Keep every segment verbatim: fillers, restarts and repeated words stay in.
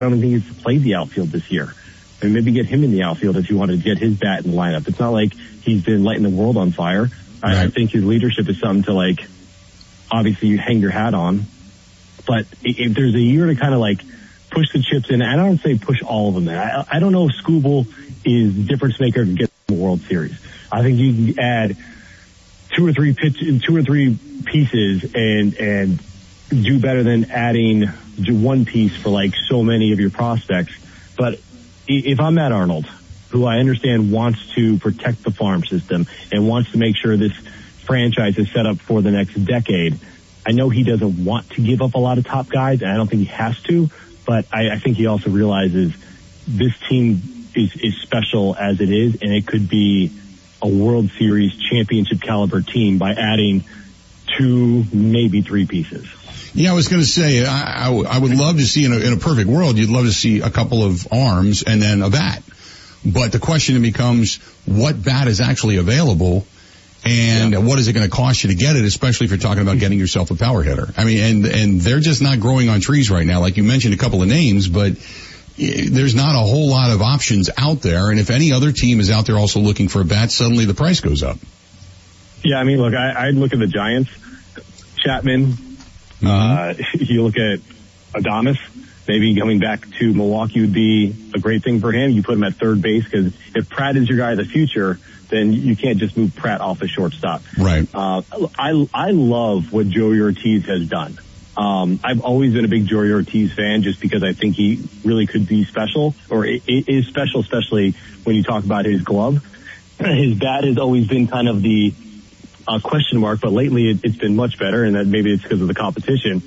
don't think he's played the outfield this year. I mean, maybe get him in the outfield if you wanted to get his bat in the lineup. It's not like he's been lighting the world on fire. Right. I, I think his leadership is something to, like, obviously you hang your hat on. But if there's a year to kind of, like, push the chips in, I don't say push all of them in. I, I don't know if Skubal is the difference maker to get the World Series. I think you can add two or three pitch, two or three pieces and and do better than adding one piece for, like, so many of your prospects. But if I'm Matt Arnold, who I understand wants to protect the farm system and wants to make sure this franchise is set up for the next decade, I know he doesn't want to give up a lot of top guys, and I don't think he has to, but I, I think he also realizes this team is, is special as it is, and it could be a World Series championship caliber team by adding two, maybe three pieces. Yeah, I was going to say, I, I, I would love to see, in a, in a perfect world, you'd love to see a couple of arms and then a bat. But the question then becomes, what bat is actually available, and yeah. what is it going to cost you to get it, especially if you're talking about getting yourself a power hitter? I mean, and, and they're just not growing on trees right now. Like you mentioned a couple of names, but there's not a whole lot of options out there. And if any other team is out there also looking for a bat, suddenly the price goes up. Yeah, I mean, look, I, I'd look at the Giants. Chapman. Mm-hmm. Uh, you look at Adames, maybe coming back to Milwaukee would be a great thing for him. You put him at third base because if Pratt is your guy of the future, then you can't just move Pratt off the shortstop. Right. Uh, I, I love what Joey Ortiz has done. Um, I've always been a big Joey Ortiz fan just because I think he really could be special, or it, it is special, especially when you talk about his glove. His bat has always been kind of the Uh, question mark, but lately it, it's been much better, and that maybe it's because of the competition.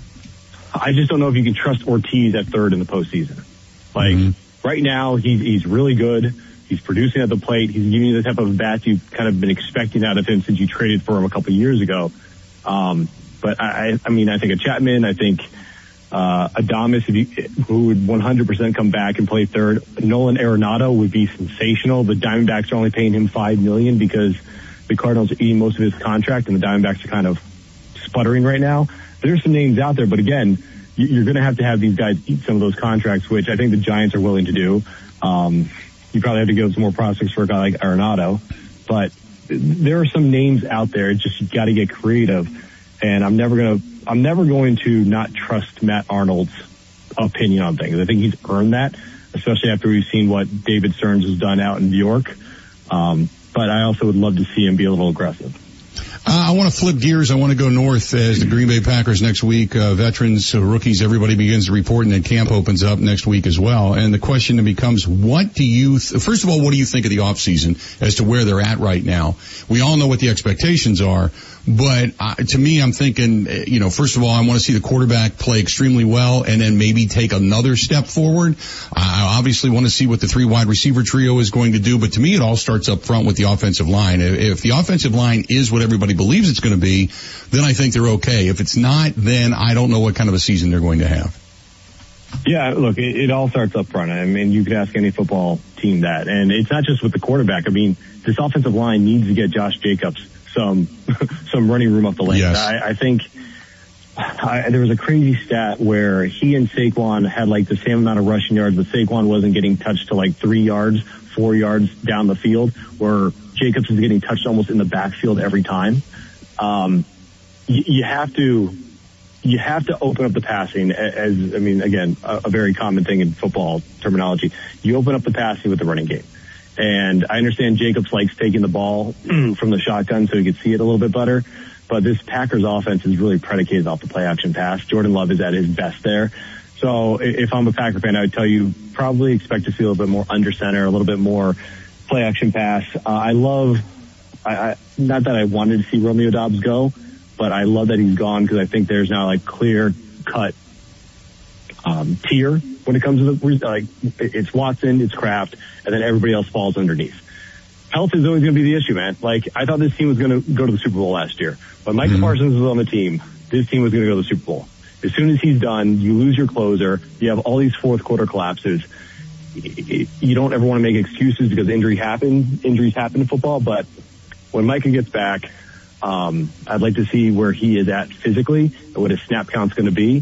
I just don't know if you can trust Ortiz at third in the postseason. Like mm-hmm. right now, he's he's really good. He's producing at the plate. He's giving you the type of bats you've kind of been expecting out of him since you traded for him a couple of years ago. Um, but I, I mean, I think of Chapman. I think uh, Adames, if you, who would one hundred percent come back and play third. Nolan Arenado would be sensational. The Diamondbacks are only paying him five million dollars because the Cardinals are eating most of his contract, and the Diamondbacks are kind of sputtering right now. There's some names out there, but again, you're going to have to have these guys eat some of those contracts, which I think the Giants are willing to do. Um, you probably have to give some more prospects for a guy like Arenado, but there are some names out there. It's just you got to get creative, and I'm never going to, I'm never going to not trust Matt Arnold's opinion on things. I think he's earned that, especially after we've seen what David Stearns has done out in New York. Um, But I also would love to see him be a little aggressive. Uh, I want to flip gears. I want to go north as the Green Bay Packers next week. Uh, veterans, uh, rookies, everybody begins to report, and then camp opens up next week as well. And the question then becomes, what do you, th- first of all, what do you think of the offseason as to where they're at right now? We all know what the expectations are, but uh, to me, I'm thinking, you know, first of all, I want to see the quarterback play extremely well and then maybe take another step forward. I obviously want to see what the three wide receiver trio is going to do, but to me, it all starts up front with the offensive line. If the offensive line is what everybody believes it's going to be, then I think they're okay. If it's not, then I don't know what kind of a season they're going to have. Yeah, look, it, it all starts up front. I mean, you could ask any football team that. And it's not just with the quarterback. I mean, this offensive line needs to get Josh Jacobs some some running room up the lane. Yes. I, I think I, there was a crazy stat where he and Saquon had like the same amount of rushing yards, but Saquon wasn't getting touched to like three yards, four yards down the field, where Jacobs is getting touched almost in the backfield every time. Um, you, you have to, you have to open up the passing as, I mean, again, a, a very common thing in football terminology. You open up the passing with the running game. And I understand Jacobs likes taking the ball from the shotgun so he could see it a little bit better. But this Packers offense is really predicated off the play action pass. Jordan Love is at his best there. So if I'm a Packer fan, I would tell you probably expect to see a little bit more under center, a little bit more play action pass. Uh, I love, I, I, not that I wanted to see Romeo Doubs go, but I love that he's gone because I think there's now like clear cut um, tier when it comes to the, like, it's Watson, it's Kraft, and then everybody else falls underneath. Health is always going to be the issue, man. Like, I thought this team was going to go to the Super Bowl last year. When Micah mm-hmm. Parsons was on the team, this team was going to go to the Super Bowl. As soon as he's done, you lose your closer. You have all these fourth quarter collapses. You don't ever want to make excuses because injury happen, injuries happen in football. But when Micah gets back, um, I'd like to see where he is at physically and what his snap count's going to be.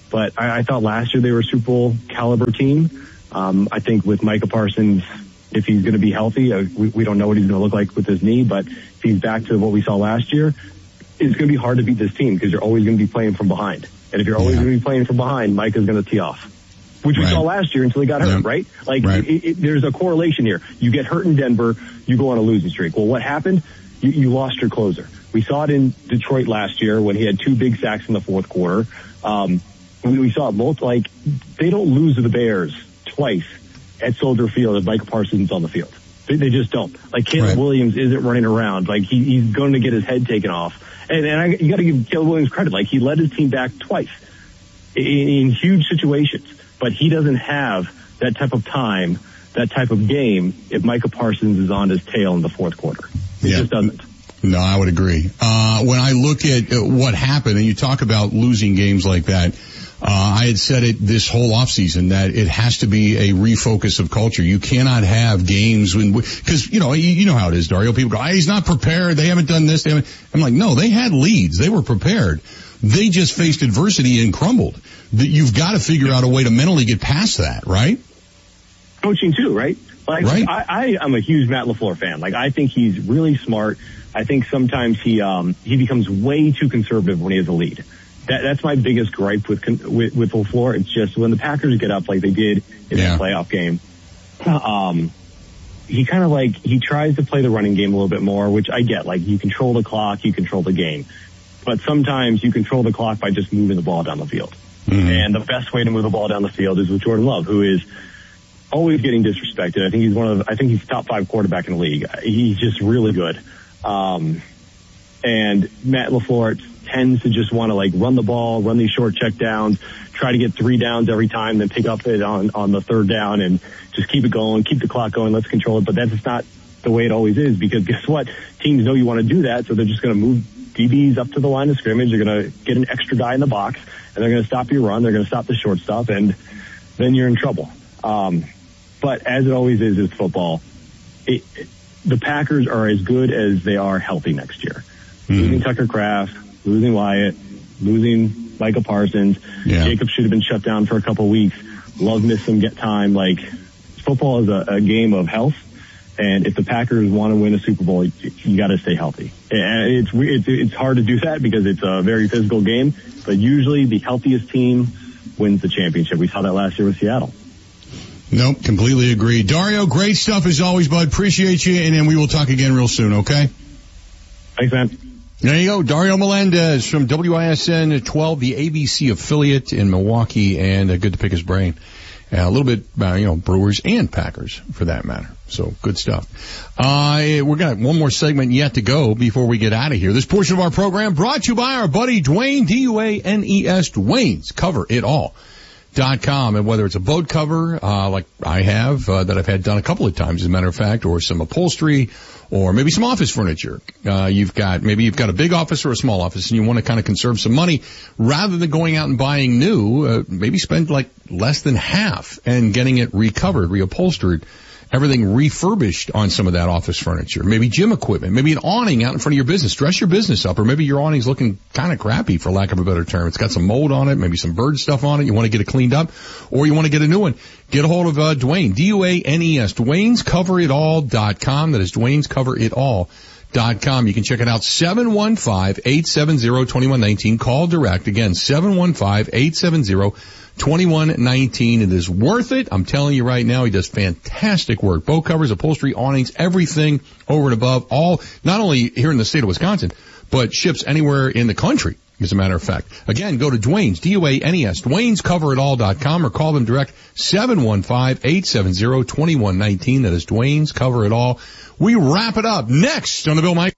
but I, I thought last year they were a Super Bowl caliber team. Um, I think with Micah Parsons, if he's going to be healthy, uh, we, we don't know what he's going to look like with his knee, but if he's back to what we saw last year, it's going to be hard to beat this team because you're always going to be playing from behind. And if you're always yeah. going to be playing from behind, Micah's going to tee off, which we right. saw last year until he got hurt, yeah. right? Like, right. It, it, there's a correlation here. You get hurt in Denver, you go on a losing streak. Well, what happened? You, you lost your closer. We saw it in Detroit last year when he had two big sacks in the fourth quarter. Um, we, we saw it both. Like, they don't lose to the Bears twice at Soldier Field if Micah Parsons on the field. They, they just don't. Like, Caleb right. Williams isn't running around. Like, he, he's going to get his head taken off. And, and I, you got to give Caleb Williams credit. Like, he led his team back twice in, in huge situations. But he doesn't have that type of time, that type of game if Micah Parsons is on his tail in the fourth quarter. He yeah. just doesn't. No, I would agree. Uh, when I look at what happened, and you talk about losing games like that, uh, I had said it this whole offseason that it has to be a refocus of culture. You cannot have games when, because, you know, you, you know how it is, Dario. People go, oh, he's not prepared. They haven't done this. They haven't. I'm like, no, they had leads. They were prepared. They just faced adversity and crumbled. You've got to figure out a way to mentally get past that, right? Coaching too, right? Like, right. I, I am a huge Matt LaFleur fan. Like, I think he's really smart. I think sometimes he um he becomes way too conservative when he has a lead. That that's my biggest gripe with with, with LaFleur. It's just when the Packers get up like they did in yeah. that playoff game, um, he kind of like he tries to play the running game a little bit more, which I get. Like, you control the clock, you control the game, but sometimes you control the clock by just moving the ball down the field. Mm-hmm. And the best way to move the ball down the field is with Jordan Love, who is always getting disrespected. I think he's one of I think he's top five quarterback in the league. He's just really good. Um, and Matt LaFleur tends to just want to like run the ball, run these short check downs, try to get three downs every time, then pick up it on, on the third down and just keep it going, keep the clock going, let's control it. But that's just not the way it always is, because guess what? Teams know you want to do that, so they're just going to move D Bs up to the line of scrimmage. They're going to get an extra guy in the box, and they're going to stop your run. They're going to stop the short stuff, and then you're in trouble. Um, but as it always is with football, it, it the Packers are as good as they are healthy next year. Mm-hmm. Losing Tucker Kraft, losing Wyatt, losing Micah Parsons. Yeah. Jacob should have been shut down for a couple of weeks. Love missed some get time. Like, football is a, a game of health. And if the Packers want to win a Super Bowl, you, you got to stay healthy. And it's, it's, it's hard to do that because it's a very physical game. But usually the healthiest team wins the championship. We saw that last year with Seattle. Nope, completely agree. Dario, great stuff as always, bud. Appreciate you, and then we will talk again real soon, okay? Thanks, man. There you go. Dario Melendez from W I S N twelve, the A B C affiliate in Milwaukee, and uh, good to pick his brain. Uh, a little bit about, you know, Brewers and Packers, for that matter. So, good stuff. Uh, we've got one more segment yet to go before we get out of here. This portion of our program brought to you by our buddy Dwayne, D U A N E S, Dwayne's Cover It All. Dot com, and whether it's a boat cover, uh, like I have, uh, that I've had done a couple of times, as a matter of fact, or some upholstery, or maybe some office furniture. Uh, you've got, maybe you've got a big office or a small office, and you want to kind of conserve some money, rather than going out and buying new, uh, maybe spend like less than half and getting it recovered, reupholstered, everything refurbished on some of that office furniture. Maybe gym equipment, maybe an awning out in front of your business. Dress your business up, or maybe your awning's looking kind of crappy, for lack of a better term. It's got some mold on it, maybe some bird stuff on it. You want to get it cleaned up, or you want to get a new one. Get a hold of uh, Dwayne, D U A N E S, Dwayne's Cover It All dot com. That is Dwayne's Cover It All dot com. You can check it out, seven one five, eight seven zero, two one one nine. Call direct. Again, seven one five, eight seven zero, two one one nine. It is worth it. I'm telling you right now, he does fantastic work. Boat covers, upholstery, awnings, everything over and above. All, not only here in the state of Wisconsin, but ships anywhere in the country, as a matter of fact. Again, go to Dwayne's, D U A N E S, Dwayne's Cover It All dot com, or call them direct, seven one five, eight seven zero, two one one nine. That is Dwayne's Cover It All. We wrap it up next on the Bill Michaels.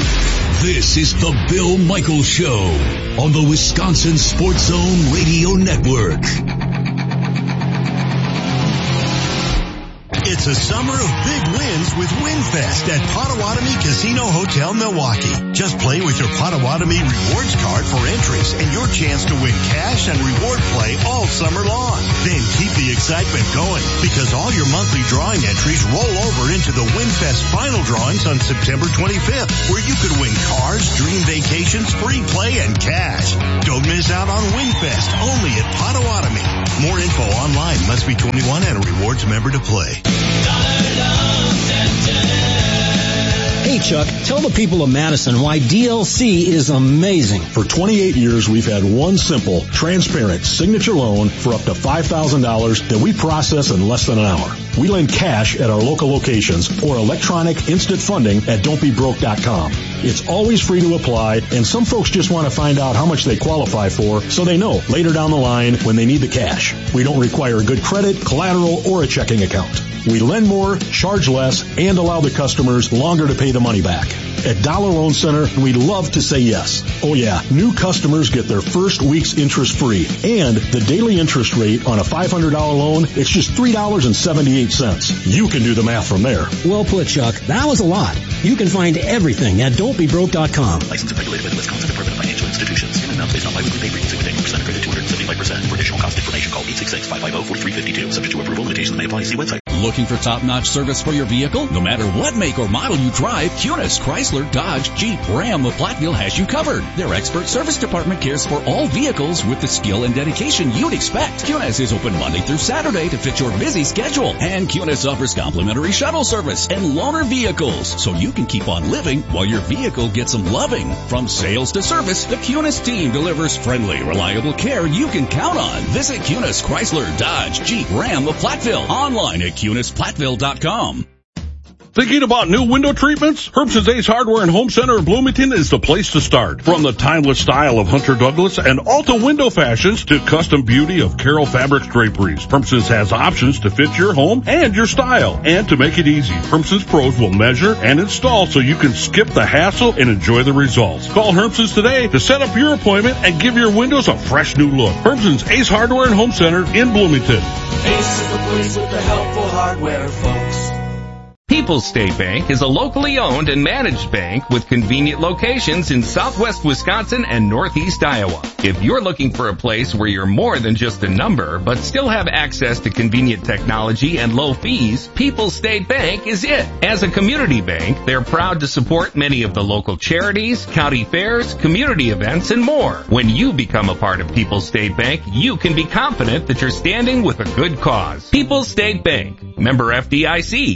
This is the Bill Michaels Show on the Wisconsin Sports Zone Radio Network. It's It's a summer of big wins with WinFest at Potawatomi Casino Hotel, Milwaukee. Just play with your Potawatomi Rewards card for entries and your chance to win cash and reward play all summer long. Then keep the excitement going because all your monthly drawing entries roll over into the WinFest final drawings on September twenty-fifth, where you could win cars, dream vacations, free play, and cash. Don't miss out on WinFest only at Potawatomi. More info online. Must be twenty-one and a rewards member to play. Hey, Chuck, tell the people of Madison why D L C is amazing. For twenty-eight years, we've had one simple, transparent signature loan for up to five thousand dollars that we process in less than an hour. We lend cash at our local locations or electronic instant funding at don't be broke dot com. It's always free to apply, and some folks just want to find out how much they qualify for so they know later down the line when they need the cash. We don't require good credit, collateral, or a checking account. We lend more, charge less, and allow the customers longer to pay the money back. At Dollar Loan Center, we love to say yes. Oh yeah, new customers get their first week's interest free. And the daily interest rate on a five hundred dollars loan, it's just three dollars and seventy-eight cents. You can do the math from there. Well put, Chuck. That was a lot. You can find everything at don't be broke dot com. Licensed and regulated by the Wisconsin Department of Financial Institutions. Payment amounts based on biweekly pay premiums with ten percent credit two hundred seventy-five percent. For additional cost information, call eight six six, five five zero, four three five two. Subject to approval, limitations may apply. See website. Looking for top-notch service for your vehicle? No matter what make or model you drive, Kunis, Chrysler, Dodge, Jeep, Ram of Platteville has you covered. Their expert service department cares for all vehicles with the skill and dedication you'd expect. Kunis is open Monday through Saturday to fit your busy schedule. And Kunis offers complimentary shuttle service and loaner vehicles, so you can keep on living while your vehicle gets some loving. From sales to service, the Kunis team delivers friendly, reliable care you can count on. Visit Kunis, Chrysler, Dodge, Jeep, Ram of Platteville. Online at Kunis Platteville dot com. Thinking about new window treatments? Herbson's Ace Hardware and Home Center in Bloomington is the place to start. From the timeless style of Hunter Douglas and Alta window fashions to custom beauty of Carroll Fabrics draperies, Herbson's has options to fit your home and your style. And to make it easy, Herbson's pros will measure and install so you can skip the hassle and enjoy the results. Call Herbson's today to set up your appointment and give your windows a fresh new look. Herbson's Ace Hardware and Home Center in Bloomington. Ace is the place with the helpful hardware, folks. People's State Bank is a locally owned and managed bank with convenient locations in southwest Wisconsin and northeast Iowa. If you're looking for a place where you're more than just a number, but still have access to convenient technology and low fees, People's State Bank is it. As a community bank, they're proud to support many of the local charities, county fairs, community events, and more. When you become a part of People's State Bank, you can be confident that you're standing with a good cause. People's State Bank, member F D I C.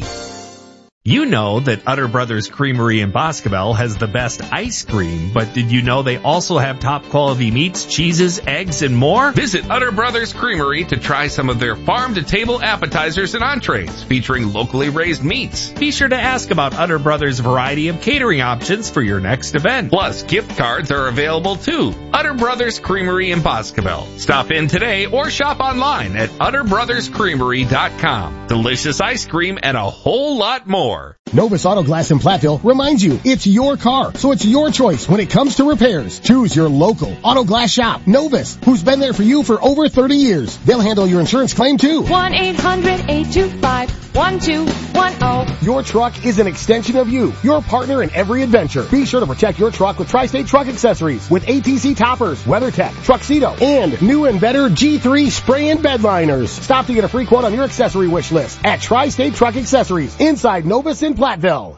You know that Utter Brothers Creamery in Boscobel has the best ice cream, but did you know they also have top quality meats, cheeses, eggs, and more? Visit Utter Brothers Creamery to try some of their farm-to-table appetizers and entrees featuring locally raised meats. Be sure to ask about Utter Brothers' variety of catering options for your next event. Plus, gift cards are available too. Utter Brothers Creamery in Boscobel. Stop in today or shop online at utter brothers creamery dot com. Delicious ice cream and a whole lot more. Novus Auto Glass in Platteville reminds you it's your car, so it's your choice when it comes to repairs. Choose your local auto glass shop, Novus, who's been there for you for over thirty years. They'll handle your insurance claim too. one eight hundred, eight two five, one two one zero. Your truck is an extension of you, your partner in every adventure. Be sure to protect your truck with Tri-State Truck Accessories with A T C toppers, WeatherTech, Truxedo, and new and better G three spray and bed liners. Stop to get a free quote on your accessory wish list at Tri-State Truck Accessories inside Novus in Platteville.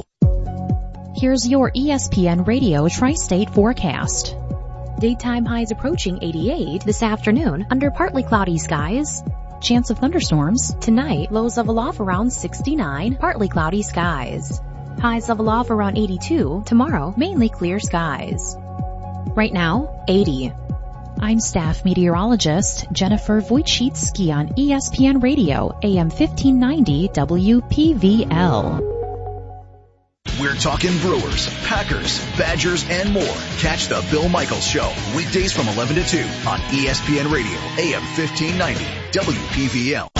Here's your E S P N Radio Tri-State forecast. Daytime highs approaching eighty-eight this afternoon under partly cloudy skies. Chance of thunderstorms. Tonight, lows level off around sixty-nine, partly cloudy skies. Highs level off around eighty-two. Tomorrow, mainly clear skies. Right now, eighty. I'm staff meteorologist Jennifer Wojcicki on E S P N Radio, A M fifteen ninety W P V L. We're talking Brewers, Packers, Badgers, and more. Catch the Bill Michaels Show weekdays from eleven to two on E S P N Radio, A M fifteen ninety W P V L.